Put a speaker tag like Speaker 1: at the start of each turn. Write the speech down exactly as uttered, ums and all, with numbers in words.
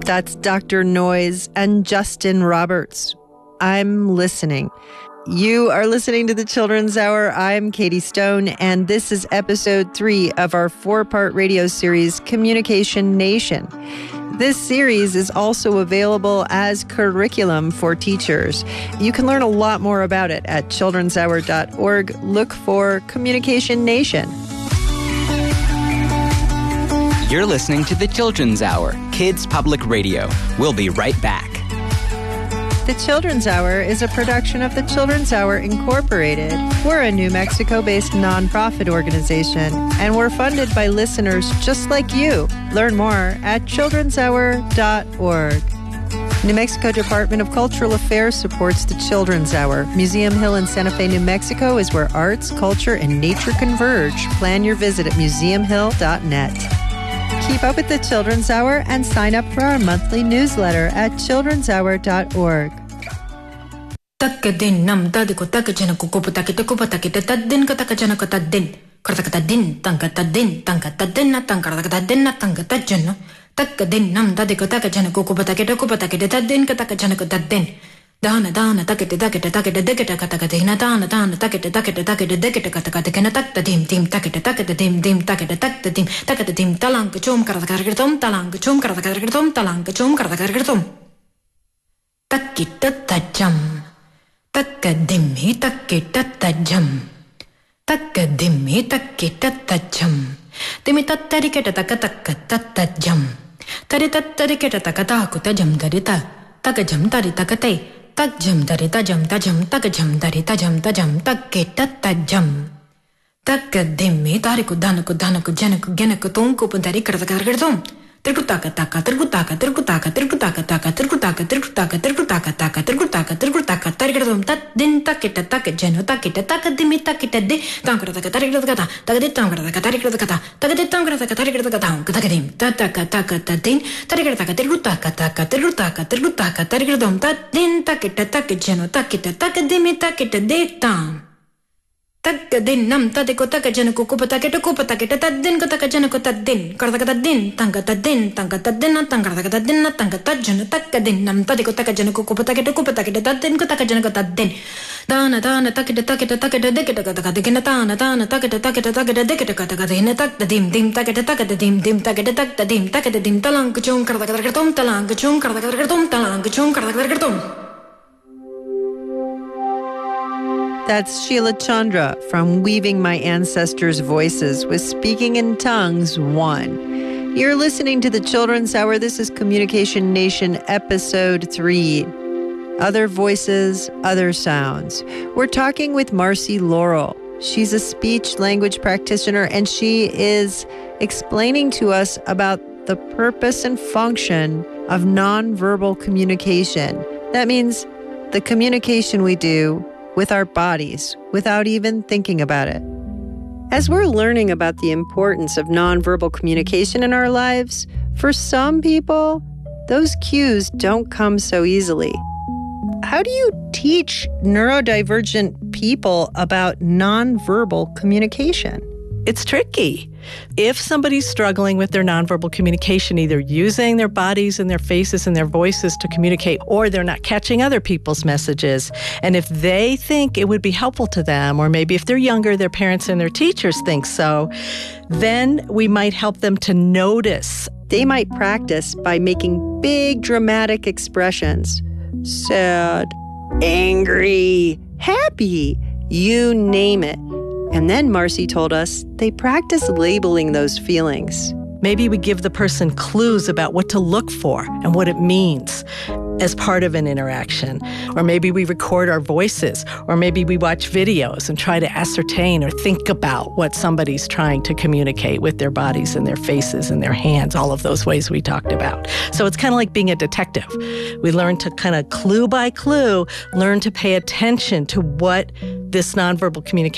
Speaker 1: That's Doctor Noise and Justin Roberts. I'm listening. You are listening to the Children's Hour. I'm Katie Stone, and this is episode three of our four-part radio series, Communication Nation. This series is also available as curriculum for teachers. You can learn a lot more about it at children's hour dot org. Look for Communication Nation.
Speaker 2: You're listening to the Children's Hour, Kids Public Radio. We'll be right back.
Speaker 1: The Children's Hour is a production of the Children's Hour Incorporated. We're a New Mexico-based nonprofit organization, and we're funded by listeners just like you. Learn more at children's hour dot org. New Mexico Department of Cultural Affairs supports the Children's Hour. Museum Hill in Santa Fe, New Mexico is where arts, culture, and nature converge. Plan your visit at museum hill dot net. Keep up with the Children's Hour and sign up for our monthly newsletter at children's hour dot org.
Speaker 3: Takadin nam dadiko takajana kukopatakita kopatakita tadin katakajana katadin. Kartakatadin, tankatadin, tankatadin, tankarakatadin, tankatajana. Takadin nam dadiko takajana kukopatakita kopatakita tadin katakajana katadin. Dana dana takita takita takita dekita katakatina dana dana takita takita takita dekita katakatina takta dim dim takita takita dim dim takita takta dim takita dim talanka chum karakaratom talanka chum karakaratom talanka chum karakaratom takita tajam takadimmi takita tajam takadimmi takita tajam dimi tattariketa takataka tatajam tari tattariketa takataku tajam darita takajam tari takate Tajam dari tajam tajam takajam dari tajam tajam taketa tajam takadimmi tariku danaku danaku janaku genaku tonku pundari kartakargatom trikutaka taka trikutaka trikutaka trikutaka taka trikutaka trikutaka trikutaka taka trikutaka trikutaka targatom tat din taketa takajano taketa takadimmi taketa de tankaraka tarigata takade tankaraka tarigata takade tankaraka tarigata takadim tataka taka din tarigata trikutaka taka trikutaka trikutaka targatom tat din taketa takajano taketa takadimmi taketa de tam Takadin nam tadiko takajana kukupataketa kupataketa tadin katakajana kotadin kartakatadin tankatadin tankatadin tankarakatadin tankatajana takadin nam tadiko takajana kukupataketa kupataketa tadin katakajana kotadin dana dana taketa taketa taketa deketa katakadikena dana dana taketa taketa taketa deketa katakadikena taktadim dim taketa taketa dim dim taketa taktadim taketa dim talankachum kartakatakatom talankachum kartakatakatom talankachum kartakatakatom.
Speaker 1: That's Sheila Chandra from Weaving My Ancestors' Voices with Speaking in Tongues one. You're listening to the Children's Hour. This is Communication Nation, Episode three. Other Voices, Other Sounds. We're talking with Marcy Laurel. She's a speech language practitioner, and she is explaining to us about the purpose and function of nonverbal communication. That means the communication we do with our bodies without even thinking about it. As we're learning about the importance of nonverbal communication in our lives, for some people, those cues don't come so easily. How do you teach neurodivergent people about nonverbal communication?
Speaker 4: It's tricky. If somebody's struggling with their nonverbal communication, either using their bodies and their faces and their voices to communicate, or they're not catching other people's messages, and if they think it would be helpful to them, or maybe if they're younger, their parents and their teachers think so, then we might help them to notice.
Speaker 1: They might practice by making big dramatic expressions. Sad, angry, happy, you name it. And then Marcy told us they practice labeling those feelings.
Speaker 4: Maybe we give the person clues about what to look for and what it means as part of an interaction. Or maybe we record our voices, or maybe we watch videos and try to ascertain or think about what somebody's trying to communicate with their bodies and their faces and their hands, all of those ways we talked about. So it's kind of like being a detective. We learn to kind of clue by clue, learn to pay attention to what this nonverbal communication